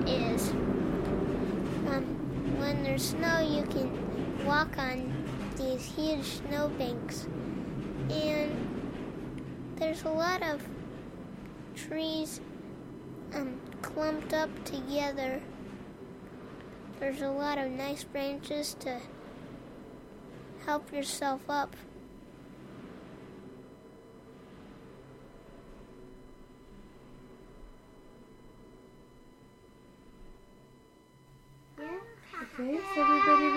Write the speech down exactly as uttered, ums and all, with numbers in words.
is um, when there's snow, you can walk on these huge snowbanks. And there's a lot of trees um, clumped up together. There's a lot of nice branches to help yourself up. Okay, so everybody